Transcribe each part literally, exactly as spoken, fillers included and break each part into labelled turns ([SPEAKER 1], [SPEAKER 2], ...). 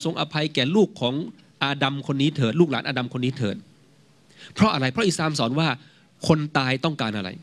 [SPEAKER 1] ทรงอภัยแก่ลูกของอาดัมคนนี้เถิดลูกหลานอาดัมคนนี้เถิดเพราะอะไรเพราะอิสลามสอนว่าคนตายต้องการอะไร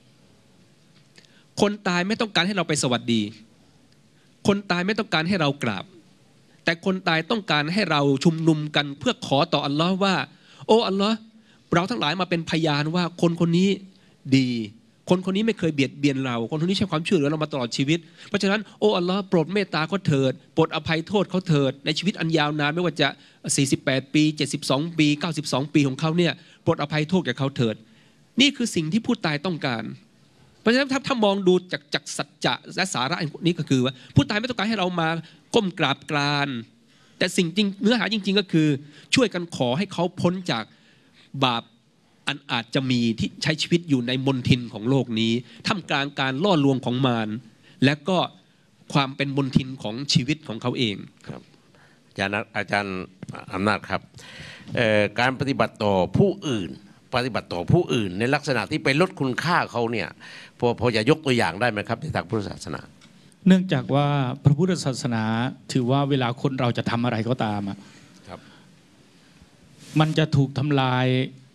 [SPEAKER 1] คนตายไม่ต้องการให้เราไปสวัสดีคนตายไม่ต้องการให้เรากราบแต่คนตายต้องการให้เราชุมนุมกันเพื่อขอต่ออัลลอฮ์ว่าโอ้อัลลอฮ์เราทั้งหลายมาเป็นพยานว่าคนคนนี้ดีคนคนนี้ไม่เคยเบียดเบียนเราคนคนนี้ใช้ความช่วยเหลือเรามาตลอดชีวิตเพราะฉะนั้นโอ้อัลลอฮ์โปรดเมตตาเขาเถิดโปรดอภัยโทษเขาเถิดในชีวิตอันยาวนานไม่ว่าจะสี่สิบแปดปีเจ็ดสิบสองปีเก้าสิบสองปีของเขาเนี่ยโปรดอภัยโทษแก่เขาเถิดนี่คือสิ่งที่ผู้ตายต้องการเพราะฉะนั้นถ้าถ้ามองดูจากจากสัจจะและสาระนี้ก็คือว่าผู้ตายไม่ต้องการให้เรามาก้มกราบกรานแต่สิ่งจริงเนื้อหาจริงๆก็คือช่วยกันขอให้เขาพ้นจากบาปอันอาจจะมีที่ใช้ชีวิตอยู่ในมลทินของโลกนี้ท่ามกลางการล่อลวงของมารและก็ความเป็นมลทินของชีวิตของเขาเอง
[SPEAKER 2] ครับอาจารย์อาจารย์อำนาจครับการปฏิบัติต่อผู้อื่นปฏิบัติต่อผู้อื่นในลักษณะที่ไปลดคุณค่าเขาเนี่ยพอพอจะยกตัวอย่างได้ไหมครับในทางพุทธศาสนา
[SPEAKER 3] เนื่องจากว่าพระพุทธศาสนาถือว่าเวลาคนเราจะทำอะไรก็ตามอ่ะมันจะถูกทำลาย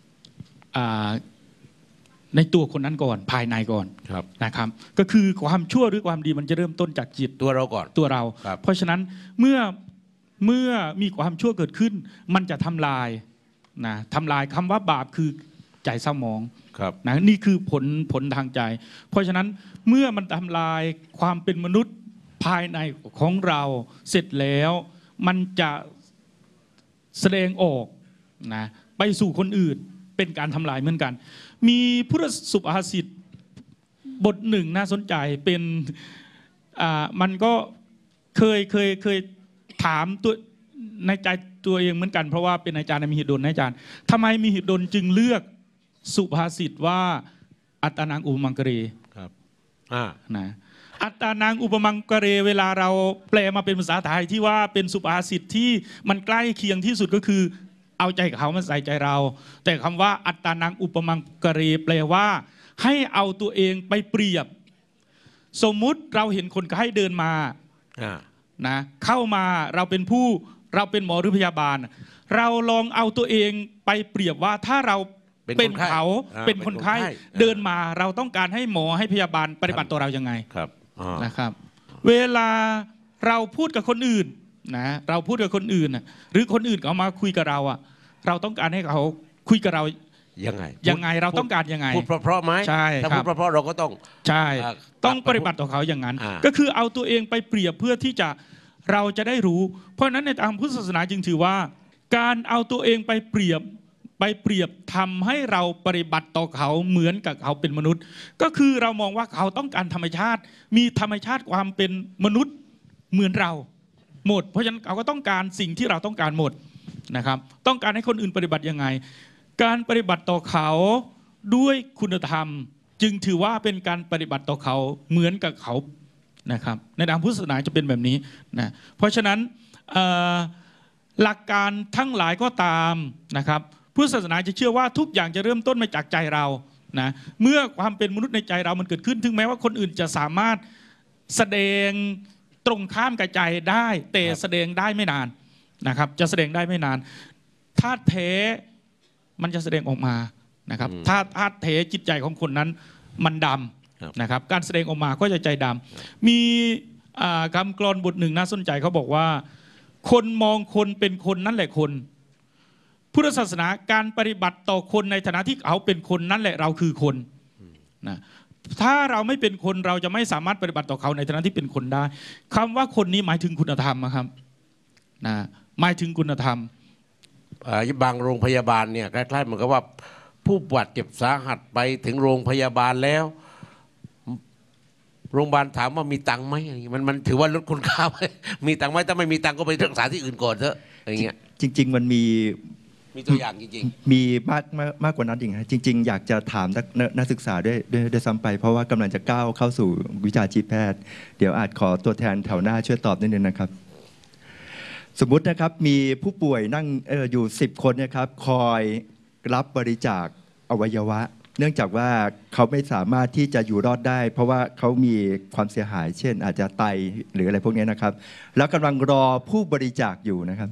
[SPEAKER 3] ในตัวคนนั้นก่อนภายในก่อนนะครับก็คือความชั่วหรือความดีมันจะเริ่มต้นจากจิต
[SPEAKER 2] ตัวเราก่อน
[SPEAKER 3] ตัวเราเพราะฉะนั้นเมื่อเมื่อมีความชั่วเกิดขึ้นมันจะทำลายนะทำลายคำว่าบาปคือใจเศร้าหมองนะนี่คือผลผลทางใจเพราะฉะนั้นเมื่อมันทำลายความเป็นมนุษย์ภายในของเราเสร็จแล้วมันจะแสดงออกนะไปสู่คนอื่นเป็นการทำลายเหมือนกันมีพุทธสุภาษิตบทหนึ่งน่าสนใจเป็นอ่ามันก็เคยเคยเคยถามตัวในใจตัวเองเหมือนกันเพราะว่าเป็นอาจารย์มีหิดลอาจารย์ทำไมมีหิดลจึงเลือกสุภาษิตว่าอัตตานังอุปมังกเร
[SPEAKER 2] ครับอ่า
[SPEAKER 3] นะอัตตานังอุปมังกเรเวลาเราแปลมาเป็นภาษาไทยที่ว่าเป็นสุภาษิตที่มันใกล้เคียงที่สุดก็คือเอาใจเขามาใส่ใจเราแต่คำว่าอัตตานังอุปมังกเรแปลว่าให้เอาตัวเองไปเปรียบสมมุติเราเห็นคนไข้เดินมานะเข้ามาเราเป็นผู้เราเป็นหมอหรือพยาบาลเราลองเอาตัวเองไปเปรียบว่าถ้าเราเป็นเขาเป็นคนไข้เดินมาเราต้องการให้หมอให้พยาบาลปฏิบัติต่อเรายังไงนะครับเวลาเราพูดกับคนอื่นนะเราพูดกับคนอื่นหรือคนอื่นเขามาคุยกับเราอ่ะเราต้องการให้เขาคุยกับเรา
[SPEAKER 2] ยังไง
[SPEAKER 3] ยังไงเราต้องการยังไง
[SPEAKER 2] พูดเพราะๆไหม
[SPEAKER 3] ใช่
[SPEAKER 2] ถ้าพูดเพราะๆเราก็ต้อง
[SPEAKER 3] ใช่ต้องปฏิบัติต่อเขาอย่างนั้นก็คือเอาตัวเองไปเปรียบเพื่อที่จะเราจะได้รู้เพราะฉะนั้นในทางพุทธศาสนาจึงถือว่าการเอาตัวเองไปเปรียบไปเปรียบทำให้เราปฏิบัติต่อเขาเหมือนกับเขาเป็นมนุษย์ก็คือเรามองว่าเขาต้องการธรรมชาติมีธรรมชาติความเป็นมนุษย์เหมือนเราหมดเพราะฉะนั้นเขาก็ต้องการสิ่งที่เราต้องการหมดนะครับต้องการให้คนอื่นปฏิบัติยังไงการปฏิบัติต่อเขาด้วยคุณธรรมจึงถือว่าเป็นการปฏิบัติต่อเขาเหมือนกับเขานะครับในทางพุทธศาสนาจะเป็นแบบนี้นะเพราะฉะนั้นหลักการทั้งหลายก็ตามนะครับพุทธศาสนาจะเชื่อว่าทุกอย่างจะเริ่มต้นมาจากใจเรานะเมื่อความเป็นมนุษย์ในใจเรามันเกิดขึ้นถึงแม้ว่าคนอื่นจะสามารถแสดงตรงข้ามกับใจได้แต่แสดงได้ไม่นานนะครับจะแสดงได้ไม่นานธาตุแท้มันจะแสดงออกมานะครับถ้าธาตุแท้จิตใจของคนนั้นมันดำนะครับการแสดงออกมาก็จะใจดำมีคำกลอนบทหนึ่งน่าสนใจเขาบอกว่าคนมองคนเป็นคนนั่นแหละคนพุทธศาสนาการปฏิบัติต่อคนในฐานะที่เขาเป็นคนนั่นแหละเราคือคนนะถ้าเราไม่เป็นคนเราจะไม่สามารถปฏิบัติต่อเขาในฐานะที่เป็นคนได้คำว่าคนนี้หมายถึงคุณธรรมนะครับนะหมายถึงคุณธรรม
[SPEAKER 2] บางโรงพยาบาลเนี่ยใกล้ๆเหมือนกับว่าผู้บาดเจ็บสาหัสไปถึงโรงพยาบาลแล้วโรงพยาบาลถามว่ามีตังค์ไหมมันมันถือว่าลดคุณค่าไหมมีตังค์ไหมถ้าไม่มีตังค์ก็ไปรักษาที่อื่นก่อนเถอะอย่างเงี้ย
[SPEAKER 4] จริงๆมันมี
[SPEAKER 2] มีตัวอย่างจริง
[SPEAKER 4] ๆมีมากมากกว่านั้นจริงๆจริงๆอยากจะถามนักศึกษาด้วยด้วยซ้ำไปเพราะว่ากำลังจะก้าวเข้าสู่วิชาชีพแพทย์เดี๋ยวอาจขอตัวแทนแถวหน้าช่วยตอบนิดนึงนะครับสมมุตินะครับมีผู้ป่วยนั่ง อ, อยู่สิบคนนะครับคอยรับบริจาคอวัยวะเนื่องจากว่าเขาไม่สามารถที่จะอยู่รอดได้ เพราะว่าเขามีความเสียหาย เช่น อาจจะไตหรืออะไรพวกนี้นะครับ แล้วกำลังรอผู้บริจาคอยู่นะครับ